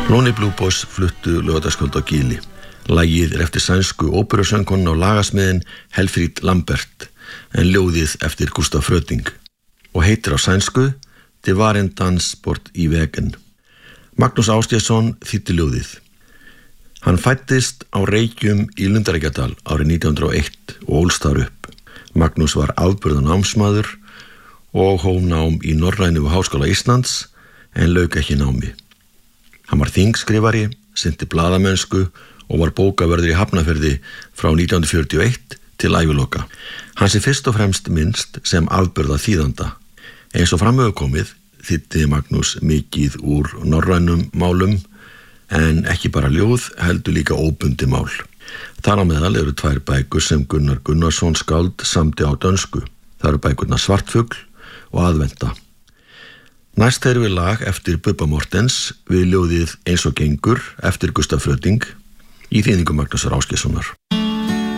Lonely Blue Boys fluttu laugardagskvöld á Gíli. Lagið eftir sænsku óperusöngkonuna og lagasmiðin Helfrid Lambert en ljóðið eftir Gustaf Fröding og heitir á sænsku Det var en dans bort í vegen. Magnús Ásgeirsson þýddi ljóðið. Hann fæddist á Reykjum í Lundareykjadal árið 1901 og ólst þar upp. Magnús var afburða námsmaður og hóf nám í Norrænu Háskóla Íslands en lauk ekki námi. Hann var þingskrifari, sinnti blaðamennsku og var bókavörður í Hafnarfirði frá 1941 til æviloka. Hans fyrst og fremst minnst sem afburða þýðanda. Eins og fram hefur komið þýddi Magnús mikið úr norrænum málum en ekki bara ljóð heldur líka óbundi mál. Þar á meðal eru 2 bækur sem Gunnar Gunnarsson skáld samdi á dönsku. Það eru bækurnar Svartfugl og Aðventa. Næst heyrum við lag eftir Bubba Mortens við ljóðið Eins og gengur eftir Gustaf Fröding í þýðingu Magnúsar Ásgeirssonar.